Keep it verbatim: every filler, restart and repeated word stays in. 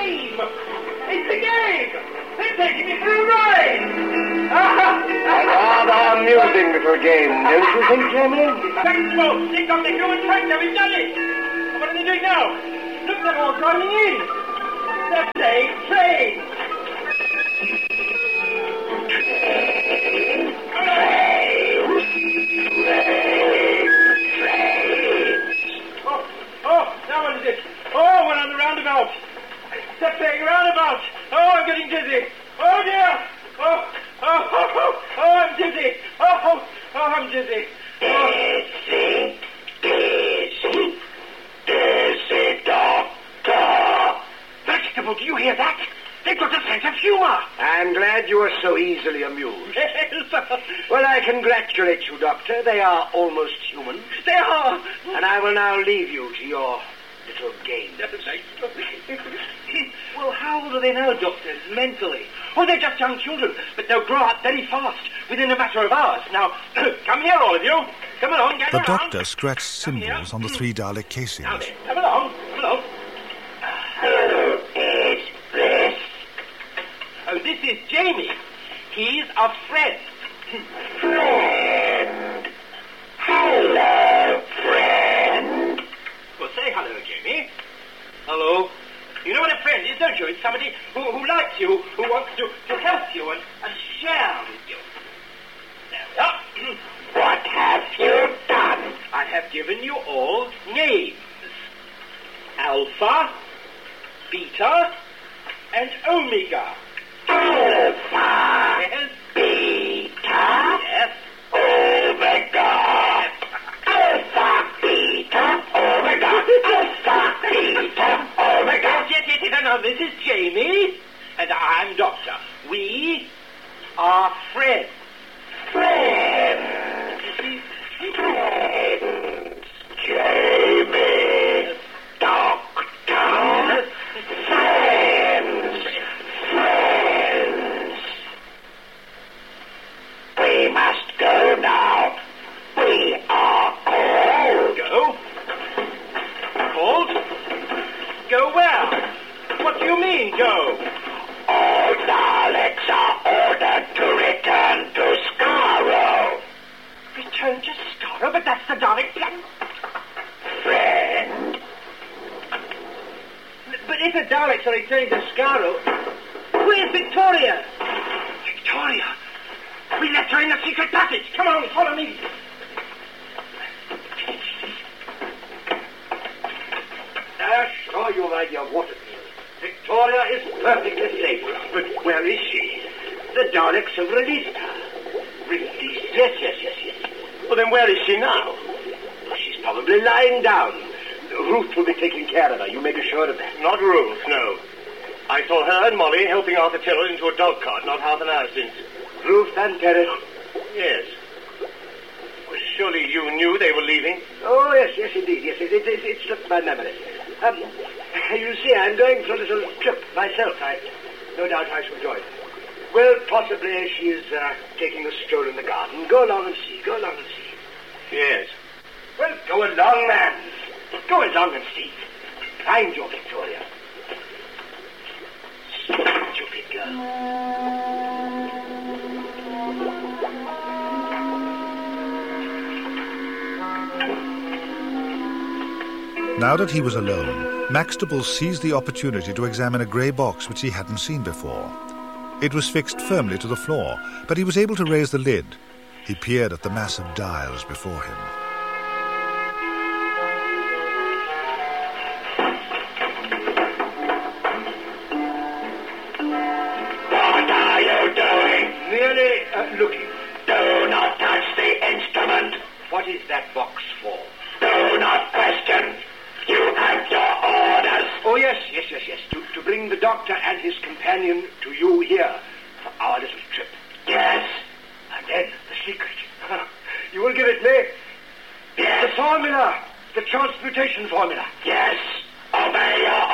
game! It's a game! They're taking me for a ride! Rather amusing little game, don't you think, Jamie? Thanks, folks! They've got the human tractor, we've done it! What are they doing now? Look, they're all driving in! They're playing train! Oh, oh, now what is it? Oh, one on the roundabout! They're playing roundabout! Oh, I'm getting dizzy! Oh, dear! Oh, oh, oh, oh, oh I'm dizzy! Oh, oh, oh, I'm dizzy! Dizzy, dizzy, dizzy doctor. Vegetable, do you hear that? They've got a sense of humour! I'm glad you are so easily amused. Yes. Well, I congratulate you, Doctor. They are almost human. They are! And I will now leave you to your little game. Well, how old are they now, Doctor, mentally? Oh, they're just young children, but they'll grow up very fast, within a matter of hours. Now, come here, all of you. Come along, get The around. doctor scratched symbols on the three Dalek casings. Now then, come along, come along. Who is this? Oh, this is Jamie. He's a friend. Friend. Hello, friend. Well, say hello, Jamie. Hello. You know what a friend is, don't you? It's somebody who, who likes you, who wants to, to help you and, and share with you. There we are. What have you done? I have given you all names. Alpha, Beta, and Omega. Alpha, Yes. Beta, Yes. Omega. Alpha, Beta, Omega. Alpha, Beta, Omega. Yes, yes, yes. Now, this is Jamie, and I'm Doctor. We are friends. Friends. Friends. Jamie. Doctor. Friends. Friends. We must go now. We are called. Go? Called? Go where? What do you mean, go? All Daleks are ordered to return to Skaro. Return to Skaro? But that's the Dalek plan. Friend. But if the Daleks are returning to Skaro, where's Victoria? Victoria? We left her in the secret passage. Come on, follow me. Assure you, my dear Waterfield, Victoria is perfectly safe. But where is she? The Daleks have released her. Released? Yes, yes, yes, yes. Well, then where is she now? She's probably lying down. Ruth will be taking care of her. You may be sure of that. Not Ruth, no. I saw her and Molly helping Arthur Tyrrell into a dog cart not half an hour since. Ruth and Terry? Yes. Well, surely you knew they were leaving? Oh, yes, yes, indeed. Yes, it, it, it, it slipped my memory. Um, you see, I'm going for a little trip myself. I, no doubt I shall join her. Well, possibly she's uh, taking a stroll in the garden. Go along and see. Go along and see. Yes. Well, go along, man. Go along and see. Find your Victoria. Stupid girl. Now that he was alone, Maxtable seized the opportunity to examine a grey box which he hadn't seen before. It was fixed firmly to the floor, but he was able to raise the lid. He peered at the massive dials before him. What are you doing? Merely uh, looking. Do not touch the instrument. What is that box for? Do not question. You have your orders. Oh, yes, yes, yes, yes. To, to bring the doctor and his companion to you here for our little trip. Yes. And then the secret. You will give it me? Yes. The formula. The transmutation formula. Yes. Obey your